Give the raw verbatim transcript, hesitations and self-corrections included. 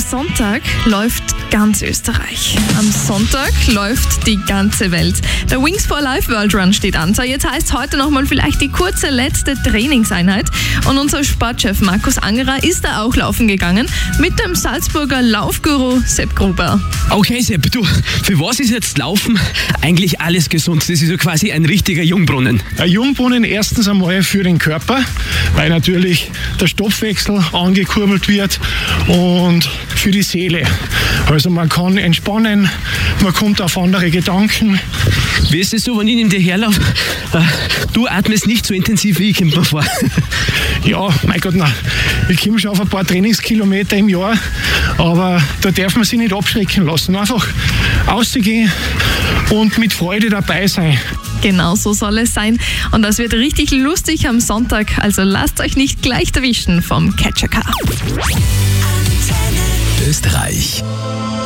Sonntag läuft ganz Österreich. Am Sonntag läuft die ganze Welt. Der Wings for Life World Run steht an. So, jetzt heißt heute nochmal vielleicht die kurze letzte Trainingseinheit. Und unser Sportchef Markus Angerer ist da auch laufen gegangen mit dem Salzburger Laufguru Sepp Gruber. Okay Sepp, du, für was ist jetzt Laufen eigentlich alles gesund? Das ist so quasi ein richtiger Jungbrunnen. Ein Jungbrunnen erstens einmal für den Körper, weil natürlich der Stoffwechsel angekurbelt wird, und für die Seele. Also man kann entspannen, man kommt auf andere Gedanken. Wie ist es so, wenn ich neben dir herlaufe? Du atmest nicht so intensiv wie ich, kommt mir vor. Ja, mein Gott, nein. Ich komme schon auf ein paar Trainingskilometer im Jahr, aber da darf man sich nicht abschrecken lassen. Einfach rauszugehen und mit Freude dabei sein. Genau so soll es sein. Und das wird richtig lustig am Sonntag. Also lasst euch nicht gleich erwischen vom Catcher Car. Österreich.